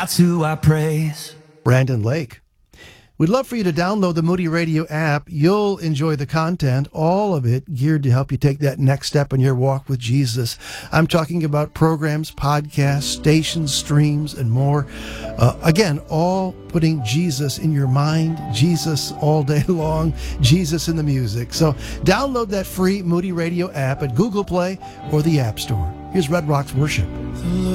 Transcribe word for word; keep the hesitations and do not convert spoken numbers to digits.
That's who I praise. Brandon Lake. We'd love for you to download the Moody Radio app. You'll enjoy the content, all of it geared to help you take that next step in your walk with Jesus. I'm talking about programs, podcasts, stations, streams, and more. Uh, again, all putting Jesus in your mind, Jesus all day long, Jesus in the music. So download that free Moody Radio app at Google Play or the App Store. Here's Red Rocks Worship.